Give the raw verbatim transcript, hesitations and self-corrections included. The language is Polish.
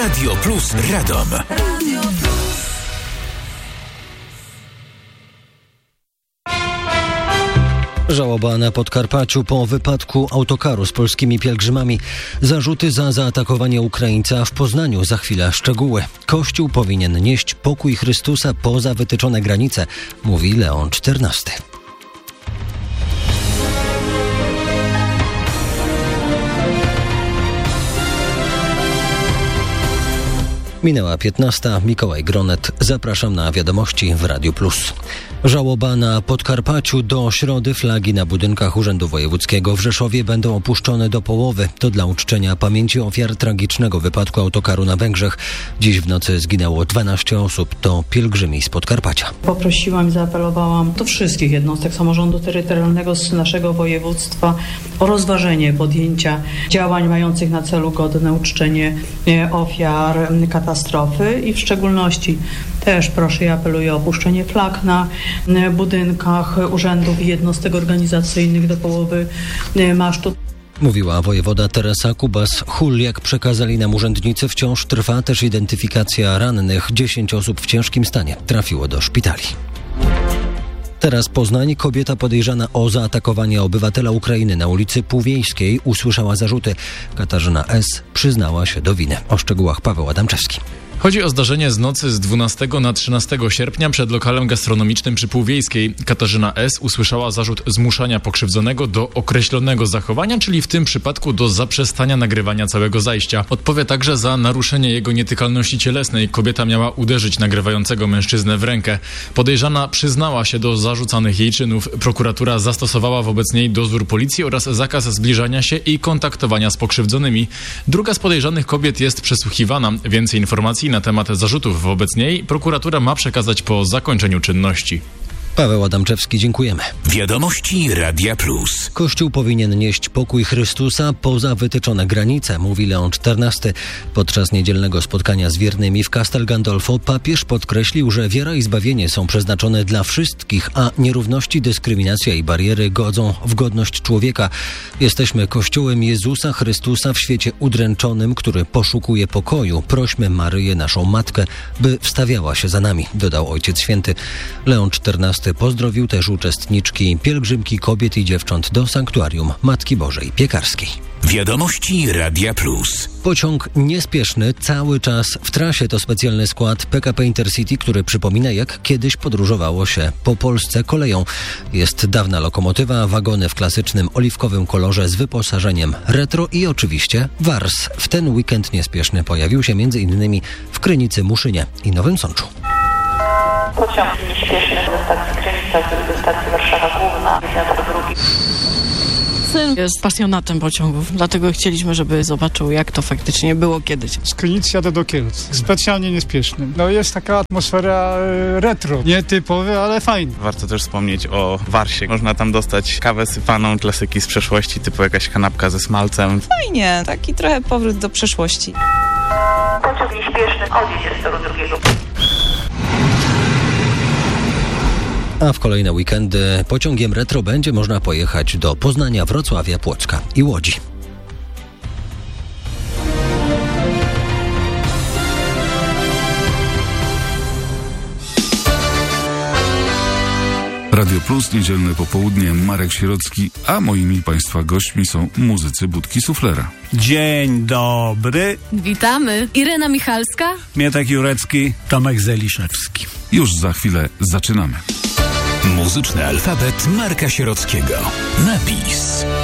Radio Plus Radom. Radio Plus. Żałoba na Podkarpaciu po wypadku autokaru z polskimi pielgrzymami. Zarzuty za zaatakowanie Ukraińca w Poznaniu. Za chwilę szczegóły. Kościół powinien nieść pokój Chrystusa poza wytyczone granice, mówi Leon czternasty. Minęła piętnasta. Mikołaj Gronet. Zapraszam na wiadomości w Radiu Plus. Żałoba na Podkarpaciu. Do środy flagi na budynkach Urzędu Wojewódzkiego w Rzeszowie będą opuszczone do połowy. To dla uczczenia pamięci ofiar tragicznego wypadku autokaru na Węgrzech. Dziś w nocy zginęło dwanaście osób. To pielgrzymi z Podkarpacia. Poprosiłam i zaapelowałam do wszystkich jednostek samorządu terytorialnego z naszego województwa o rozważenie podjęcia działań mających na celu godne uczczenie ofiar katastrofy. Katastrofy i w szczególności też proszę i apeluję o opuszczenie flag na budynkach urzędów i jednostek organizacyjnych do połowy masztu. Mówiła wojewoda Teresa Kubas-Hul. Jak przekazali nam urzędnicy, wciąż trwa też identyfikacja rannych. Dziesięć osób w ciężkim stanie trafiło do szpitali. Teraz Poznań. Kobieta podejrzana o zaatakowanie obywatela Ukrainy na ulicy Półwiejskiej usłyszała zarzuty. Katarzyna S. przyznała się do winy. O szczegółach Paweł Adamczewski. Chodzi o zdarzenie z nocy z dwunastego na trzynastego sierpnia przed lokalem gastronomicznym przy Półwiejskiej. Katarzyna S. usłyszała zarzut zmuszania pokrzywdzonego do określonego zachowania, czyli w tym przypadku do zaprzestania nagrywania całego zajścia. Odpowie także za naruszenie jego nietykalności cielesnej. Kobieta miała uderzyć nagrywającego mężczyznę w rękę. Podejrzana przyznała się do zarzucanych jej czynów. Prokuratura zastosowała wobec niej dozór policji oraz zakaz zbliżania się i kontaktowania z pokrzywdzonymi. Druga z podejrzanych kobiet jest przesłuchiwana. Więcej informacji na temat zarzutów wobec niej prokuratura ma przekazać po zakończeniu czynności. Paweł Adamczewski, dziękujemy. Wiadomości Radia Plus. Kościół powinien nieść pokój Chrystusa poza wytyczone granice, mówi Leon czternasty. Podczas niedzielnego spotkania z wiernymi w Castel Gandolfo papież podkreślił, że wiara i zbawienie są przeznaczone dla wszystkich, a nierówności, dyskryminacja i bariery godzą w godność człowieka. Jesteśmy Kościołem Jezusa Chrystusa w świecie udręczonym, który poszukuje pokoju. Prośmy Maryję, naszą Matkę, by wstawiała się za nami, dodał Ojciec Święty. Leon czternasty pozdrowił też uczestniczki pielgrzymki kobiet i dziewcząt do sanktuarium Matki Bożej Piekarskiej. Wiadomości Radia Plus. Pociąg niespieszny cały czas w trasie. To specjalny skład P K P Intercity, który przypomina, jak kiedyś podróżowało się po Polsce koleją. Jest dawna lokomotywa, wagony w klasycznym oliwkowym kolorze z wyposażeniem retro i oczywiście wars. W ten weekend niespieszny pojawił się między innymi w Krynicy, Muszynie i Nowym Sączu. Pociąg nieśpieszny ze stacji Krynica do stacji Warszawa Główna, jeden do drugi. Syn jest pasjonatem pociągów, dlatego chcieliśmy, żeby zobaczył, jak to faktycznie było kiedyś. Z Krynicy jadę do Kielc, specjalnie niespiesznym. No jest taka atmosfera retro, nietypowa, ale fajna. Warto też wspomnieć o Warsie. Można tam dostać kawę sypaną, klasyki z przeszłości, typu jakaś kanapka ze smalcem. Fajnie, taki trochę powrót do przeszłości. Pociąg nieśpieszny odjedzie z toru drugiego. A w kolejne weekendy pociągiem retro będzie można pojechać do Poznania, Wrocławia, Płocka i Łodzi. Radio Plus, niedzielne popołudnie, Marek Sierocki, a moimi Państwa gośćmi są muzycy Budki Suflera. Dzień dobry. Witamy. Irena Michalska, Mietek Jurecki, Tomek Zeliszewski. Już za chwilę zaczynamy. Muzyczny alfabet Marka Sierockiego. Napis.